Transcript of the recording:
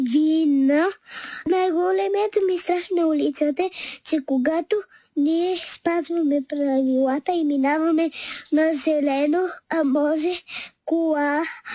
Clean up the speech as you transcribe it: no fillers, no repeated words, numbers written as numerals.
вина. Най-големият ми страх на улицата е, че когато ние спазваме правилата и минаваме на зелено, а може кола